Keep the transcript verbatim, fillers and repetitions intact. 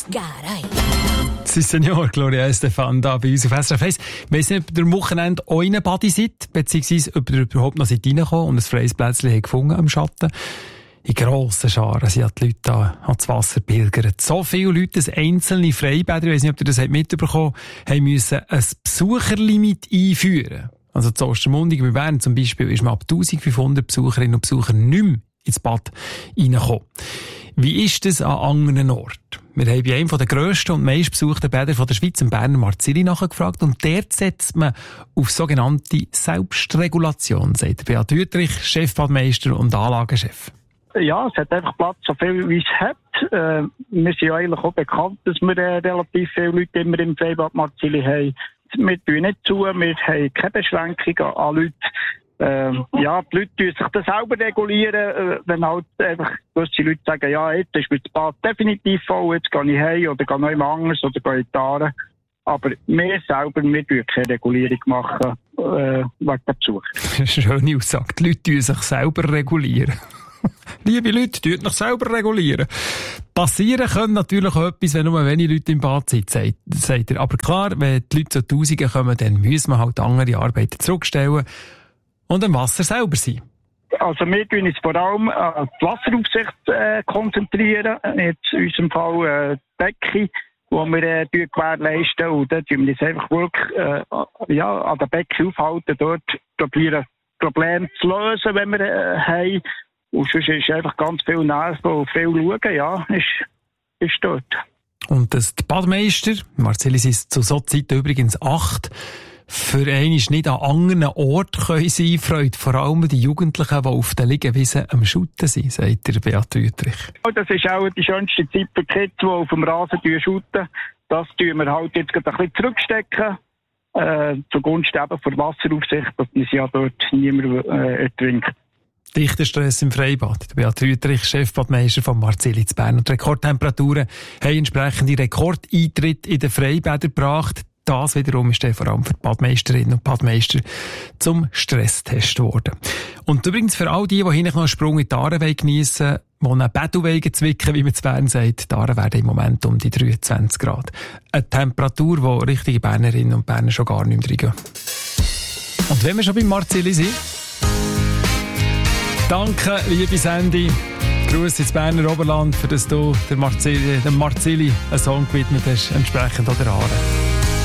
Garai. Das ist Senior, Gloria Estefan, da bei uns auf S R F eins. Ich weiss nicht, ob ihr am Wochenende auch in einer Badi seid, beziehungsweise ob ihr überhaupt noch seid reingekommen und ein freies Plätzchen gefunden am Schatten. In grossen Scharen sind die Leute da ans Wasser pilgert. So viele Leute, das einzelne Freibäder, ich weiss nicht, ob ihr das mitbekommen habt, haben müssen ein Besucherlimit einführen. Also zu Ostermundigen bei Bern zum Beispiel ist man ab eintausendfünfhundert Besucherinnen und Besucher nicht mehr ins Bad reingekommen. Wie ist das an anderen Orten? Wir haben bei einem der grössten und meistbesuchten Bäder der Schweiz, im Berner Marzili, nachgefragt. Und dort setzt man auf sogenannte Selbstregulation, sagt Beat Wüthrich, Chefbadmeister und Anlagenchef. Ja, es hat einfach Platz, so viel wie es hat. Äh, wir sind ja eigentlich auch bekannt, dass wir äh, relativ viele Leute immer im Freibad Marzili haben. Wir tun nicht zu, wir haben keine Beschränkungen an Leute. Äh, ja, die Leute tun sich das selber regulieren, äh, wenn halt einfach gewisse Leute sagen, ja, jetzt ist mir das Bad definitiv voll, jetzt gehe ich heim oder gehe noch jemand anders oder gehe in die Aare. Aber wir selber, wir dürfen keine Regulierung machen, äh, wegen der Besuch. Schöne Aussage. Die Leute tun sich selber regulieren. Liebe Leute, tut euch selber regulieren. Passieren können natürlich auch etwas, wenn nur wenige Leute im Bad sind, sagt, sagt er. Aber klar, wenn die Leute zu Tausenden kommen, dann müssen wir halt andere Arbeiten zurückstellen und am Wasser selber sein. Also wir tun uns vor allem an die Wasseraufsicht äh, konzentrieren. Jetzt in unserem Fall äh, die Becken, die wir äh, gewährleisten. Und da tun wir uns einfach wirklich äh, ja, an den Becken aufhalten, dort probieren Probleme zu lösen, wenn wir äh, haben. Und sonst ist einfach ganz viel Nerven und viel Schauen, ja, ist, ist dort. Und das, die Badmeister, Marzili sind zu so Zeiten übrigens acht, für einen ist nicht an anderen Orten können sein, freut vor allem die Jugendlichen, die auf den Liegewiesen am Shooten sind, sagt der Beat Wüthrich. Das ist auch die schönste Zeit für die Kids, die auf dem Rasen shooten. Das tun wir halt jetzt gerade ein bisschen zurückstecken, äh, zugunsten eben der Wasseraufsicht, dass man sich ja dort niemand äh, ertrinkt. Dichter Stress im Freibad. Der Beat Wüthrich, Chefbadmeister von Marzili zu Bern. Und die Rekordtemperaturen haben entsprechende Rekordeintritt in den Freibädern gebracht. Das wiederum ist dann vor allem für die Badmeisterinnen und Badmeister zum Stresstest geworden. Und übrigens für all die, die hinten noch einen Sprung in die Aare geniessen wollen, die einen Bettelwege zwicken, wie man zu Bern sagt, die Aare werden im Moment um die dreiundzwanzig Grad. Eine Temperatur, die richtige Bernerinnen und Berner schon gar nicht mehr reingehen. Und wenn wir schon beim Marzili sind, danke, liebe Sandy. Grüße ins Berner Oberland, für das du dem Marzili, dem Marzili einen Song gewidmet hast, entsprechend an der Aare.